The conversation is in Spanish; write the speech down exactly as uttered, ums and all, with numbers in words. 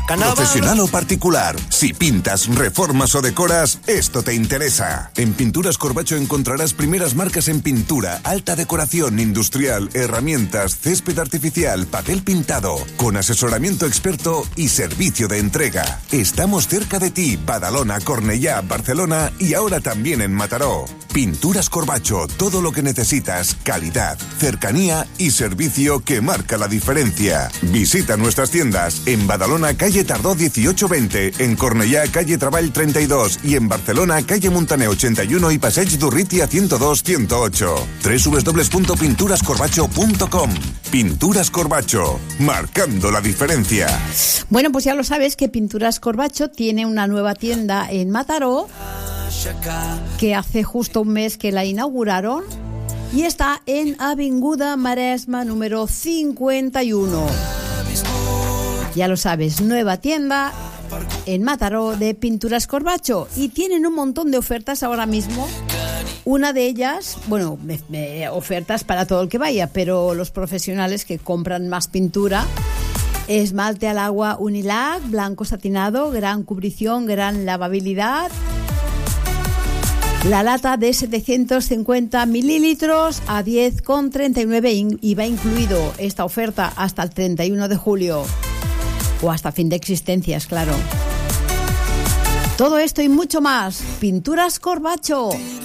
Profesional o particular, si pintas, reformas o decoras, esto te interesa. En Pinturas Corbacho encontrarás primeras marcas en pintura, alta decoración industrial, herramientas, césped artificial, papel pintado, con asesoramiento experto y servicio de entrega. Estamos cerca de ti, Badalona, Cornellá, Barcelona y ahora también en Mataró. Pinturas Corbacho, todo lo que necesitas, calidad, cercanía y servicio que marca la diferencia. Visita nuestras tiendas en Badalona, calle Tardó dieciocho veinte, en Cornellá, calle Treball treinta y dos y en Barcelona, calle Muntaner ochenta y uno y Passeig d'Urrutia ciento dos ciento ocho. doble u doble u doble u punto pinturas corbacho punto com. Pinturas Corbacho, marcando la diferencia. Bueno, pues ya lo sabes que Pinturas Corbacho tiene una nueva tienda en Mataró, que hace justo un mes que la inauguraron, y está en Avinguda Maresma número cincuenta y uno. Ya lo sabes, nueva tienda en Mataró de Pinturas Corbacho, y tienen un montón de ofertas ahora mismo. Una de ellas, bueno, me, me, ofertas para todo el que vaya, pero los profesionales que compran más pintura: esmalte al agua Unilac, blanco satinado, gran cubrición, gran lavabilidad. La lata de setecientos cincuenta mililitros a diez con treinta y nueve y va incluido esta oferta hasta el treinta y uno de julio. O hasta fin de existencias, claro. Todo esto y mucho más. Pinturas Corbacho.